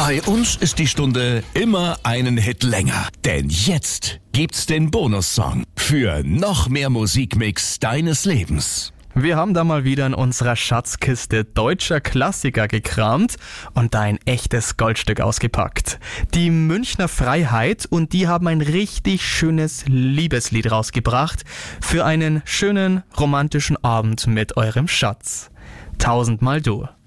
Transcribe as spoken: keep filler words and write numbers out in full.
Bei uns ist die Stunde immer einen Hit länger. Denn jetzt gibt's den Bonussong für noch mehr Musikmix deines Lebens. Wir haben da mal wieder in unserer Schatzkiste deutscher Klassiker gekramt und da ein echtes Goldstück ausgepackt. Die Münchner Freiheit, und die haben ein richtig schönes Liebeslied rausgebracht für einen schönen romantischen Abend mit eurem Schatz. Tausendmal du.